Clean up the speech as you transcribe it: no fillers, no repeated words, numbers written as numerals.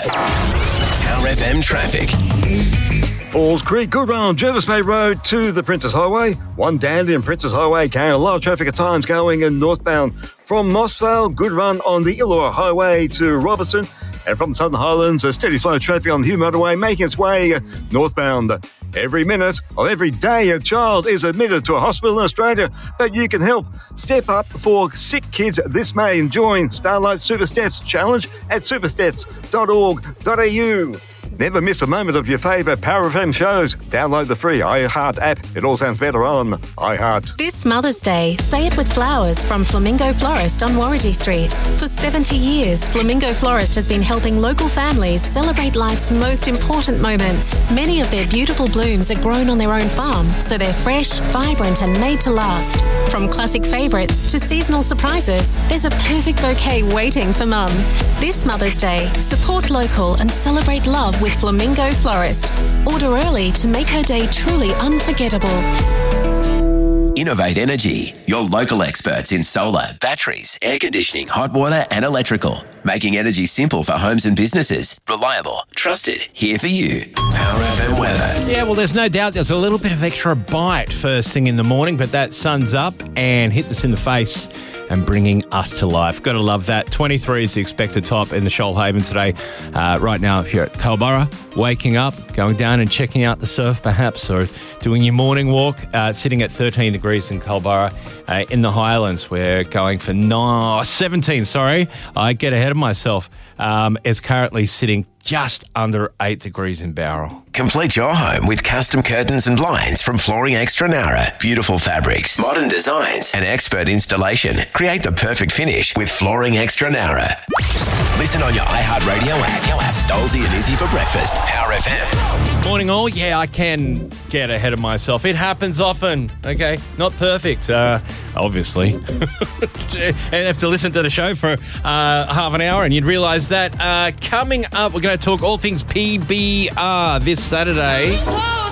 Power FM traffic. Falls Creek, good run on Jervis Bay Road to the Princess Highway. One Dandy and Princess Highway carrying a lot of traffic at times going in northbound. From Mossvale, good run on the Illawarra Highway to Robertson. And from the Southern Highlands, a steady flow of traffic on the Hume Motorway making its way northbound. Every minute of every day, a child is admitted to a hospital in Australia, but you can help. Step up for sick kids this May and join Starlight Super Steps Challenge at supersteps.org.au. Never miss a moment of your favourite Power FM shows. Download the free iHeart app. It all sounds better on iHeart. This Mother's Day, say it with flowers from Flamingo Florist on Warranty Street. For 70 years, Flamingo Florist has been helping local families celebrate life's most important moments. Many of their beautiful blooms are grown on their own farm, so they're fresh, vibrant and made to last. From classic favourites to seasonal surprises, there's a perfect bouquet waiting for Mum. This Mother's Day, support local and celebrate love with Flamingo Florist. Order early to make her day truly unforgettable. Innovate Energy, your local experts in solar, batteries, air conditioning, hot water and electrical. Making energy simple for homes and businesses. Reliable, trusted, here for you. Power FM weather. Yeah, well, there's no doubt there's a little bit of extra bite first thing in the morning, but that sun's up and hit us in the face and bringing us to life. Got to love that. 23 is the expected top in the Shoalhaven today. Right now, if you're at Culburra, waking up, going down and checking out the surf perhaps, or doing your morning walk, sitting at 13 degrees in Culburra. In the Highlands, we're going for 17, I get ahead of myself. It's currently sitting just under 8 degrees in Bowral. Complete your home with custom curtains and blinds from Flooring Extra Nara. Beautiful fabrics, modern designs, and expert installation. Create the perfect finish with Flooring Extra Nara. Listen on your iHeartRadio app. Stolzy and Izzy for breakfast. Power FM. Morning all. Yeah, I can get ahead of myself. It happens often, okay? Not perfect, obviously. And have to listen to the show for half an hour and you'd realise that. Coming up, we're going to talk all things PBR this Saturday.